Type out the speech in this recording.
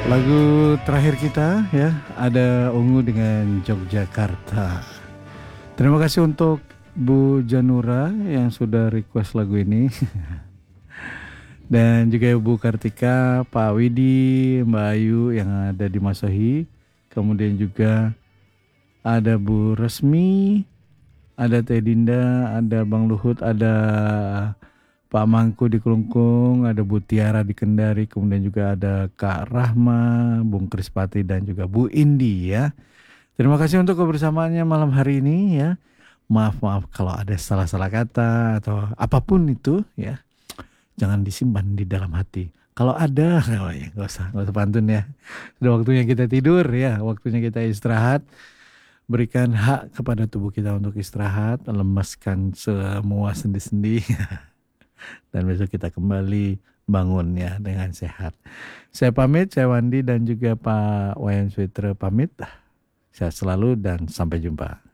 Lagu terakhir kita ya, ada Ungu dengan Yogyakarta. Terima kasih untuk Bu Janura yang sudah request lagu ini. Dan juga Ibu Kartika, Pak Widi, Mbak Ayu yang ada di Masahi. Kemudian juga ada Bu Resmi, ada Teh Dinda, ada Bang Luhut, ada Pak Mangku di Kelungkung, ada Bu Tiara di Kendari, kemudian juga ada Kak Rahma, Bung Krispati dan juga Bu Indi ya. Terima kasih untuk kebersamaannya malam hari ini ya. Maaf kalau ada salah-salah kata atau apapun itu ya. Jangan disimpan di dalam hati. Kalau ada, oh ya, nggak usah pantun ya. Sudah waktunya kita tidur ya, waktunya kita istirahat. Berikan hak kepada tubuh kita untuk istirahat, lemaskan semua sendi-sendi. Dan besok kita kembali bangun ya dengan sehat. Saya pamit, saya Wandi dan juga Pak Wayan Switra pamit. Sehat selalu dan sampai jumpa.